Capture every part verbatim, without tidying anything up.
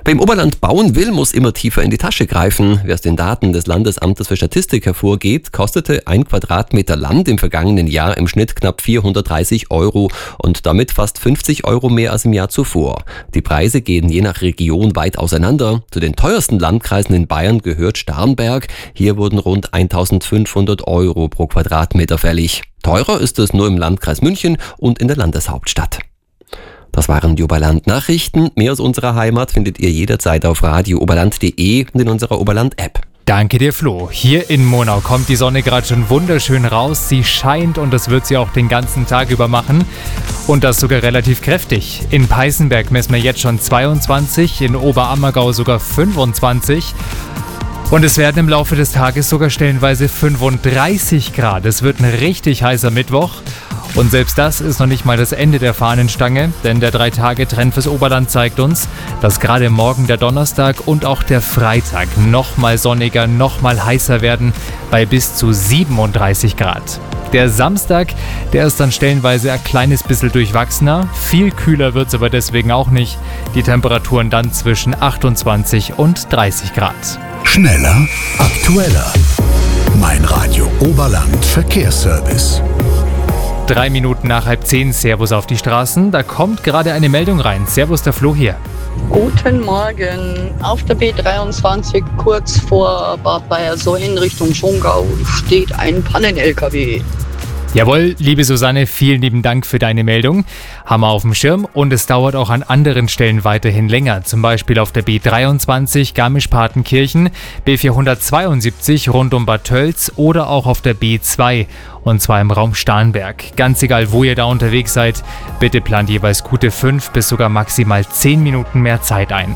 Wer im Oberland bauen will, muss immer tiefer in die Tasche greifen. Wie aus den Daten des Landesamtes für Statistik hervorgeht, kostete ein Quadratmeter Land im vergangenen Jahr im Schnitt knapp vierhundertdreißig Euro und damit fast fünfzig Euro mehr als im Jahr zuvor. Die Preise gehen je nach Region weit auseinander. Zu den teuersten Landkreisen in Bayern gehört Starnberg. Hier wurden rund eintausendfünfhundert Euro pro Quadratmeter fällig. Teurer ist es nur im Landkreis München und in der Landeshauptstadt. Das waren die Oberland-Nachrichten. Mehr aus unserer Heimat findet ihr jederzeit auf radio oberland punkt de und in unserer Oberland-App. Danke dir, Flo. Hier in Monau kommt die Sonne gerade schon wunderschön raus. Sie scheint und das wird sie auch den ganzen Tag über machen. Und das sogar relativ kräftig. In Peißenberg messen wir jetzt schon zweiundzwanzig, in Oberammergau sogar fünfundzwanzig. Und es werden im Laufe des Tages sogar stellenweise fünfunddreißig Grad. Es wird ein richtig heißer Mittwoch. Und selbst das ist noch nicht mal das Ende der Fahnenstange, denn der drei-Tage-Trend fürs Oberland zeigt uns, dass gerade morgen der Donnerstag und auch der Freitag noch mal sonniger, noch mal heißer werden bei bis zu siebenunddreißig Grad. Der Samstag, der ist dann stellenweise ein kleines bisschen durchwachsener. Viel kühler wird es aber deswegen auch nicht. Die Temperaturen dann zwischen achtundzwanzig und dreißig Grad. Schneller, aktueller. Mein Radio Oberland Verkehrsservice. Drei Minuten nach halb zehn, Servus auf die Straßen. Da kommt gerade eine Meldung rein. Servus, der Flo hier. Guten Morgen. Auf der B dreiundzwanzig kurz vor Bad Bayersoe in Richtung Schongau steht ein Pannen-L K W. Jawohl, liebe Susanne, vielen lieben Dank für deine Meldung. Haben wir auf dem Schirm und es dauert auch an anderen Stellen weiterhin länger. Zum Beispiel auf der B dreiundzwanzig Garmisch-Partenkirchen, B vierhundertzweiundsiebzig rund um Bad Tölz oder auch auf der B zwei und zwar im Raum Starnberg. Ganz egal, wo ihr da unterwegs seid, bitte plant jeweils gute fünf bis sogar maximal zehn Minuten mehr Zeit ein.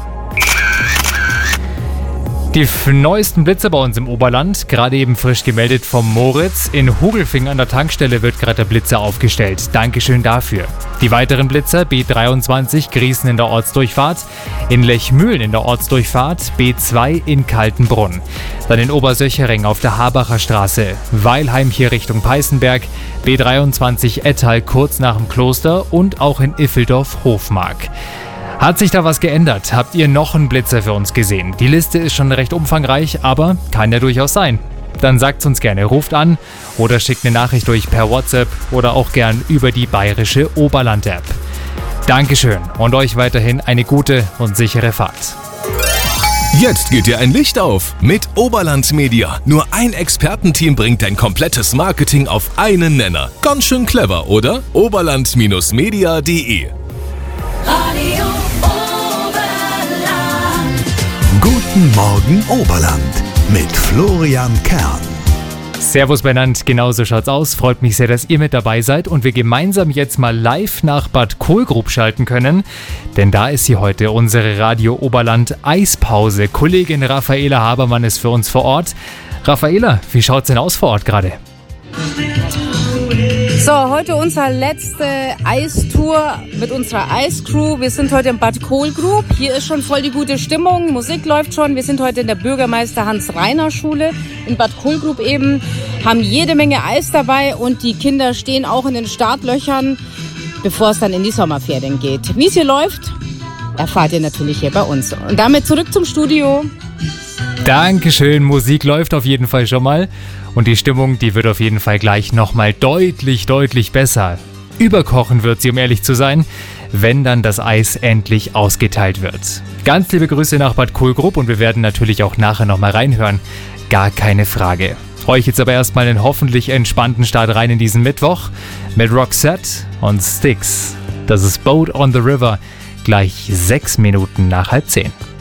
Die neuesten Blitzer bei uns im Oberland, gerade eben frisch gemeldet vom Moritz. In Hugelfing an der Tankstelle wird gerade der Blitzer aufgestellt. Dankeschön dafür. Die weiteren Blitzer, B dreiundzwanzig Griesen in der Ortsdurchfahrt, in Lechmühlen in der Ortsdurchfahrt, B zwei in Kaltenbrunn. Dann in Obersöchering auf der Habacher Straße, Weilheim hier Richtung Peißenberg, B dreiundzwanzig Ettal kurz nach dem Kloster und auch in Iffeldorf-Hofmark. Hat sich da was geändert? Habt ihr noch einen Blitzer für uns gesehen? Die Liste ist schon recht umfangreich, aber kann ja durchaus sein. Dann sagt's uns gerne, ruft an oder schickt eine Nachricht durch per WhatsApp oder auch gern über die bayerische Oberland-App. Dankeschön und euch weiterhin eine gute und sichere Fahrt. Jetzt geht dir ein Licht auf mit Oberland Media. Nur ein Expertenteam bringt dein komplettes Marketing auf einen Nenner. Ganz schön clever, oder? oberland Media punkt de Radio Oberland. Guten Morgen Oberland mit Florian Kern. Servus benannt, genau so schaut's aus. Freut mich sehr, dass ihr mit dabei seid und wir gemeinsam jetzt mal live nach Bad Kohlgrub schalten können. Denn da ist sie heute, unsere Radio Oberland Eispause. Kollegin Raffaela Habermann ist für uns vor Ort. Raffaela, wie schaut's denn aus vor Ort gerade? So, heute unsere letzte Eistour mit unserer Eiscrew. Wir sind heute im Bad Kohlgrub. Hier ist schon voll die gute Stimmung. Musik läuft schon. Wir sind heute in der Bürgermeister Hans-Reiner-Schule in Bad Kohlgrub eben. Haben jede Menge Eis dabei und die Kinder stehen auch in den Startlöchern, bevor es dann in die Sommerferien geht. Wie es hier läuft, erfahrt ihr natürlich hier bei uns. Und damit zurück zum Studio. Dankeschön, Musik läuft auf jeden Fall schon mal. Und die Stimmung, die wird auf jeden Fall gleich nochmal deutlich, deutlich besser. Überkochen wird sie, um ehrlich zu sein, wenn dann das Eis endlich ausgeteilt wird. Ganz liebe Grüße nach Bad Kohlgrub und wir werden natürlich auch nachher nochmal reinhören. Gar keine Frage. Euch jetzt aber erstmal einen hoffentlich entspannten Start rein in diesen Mittwoch mit Roxette und Styx. Das ist Boat on the River, gleich sechs Minuten nach halb zehn.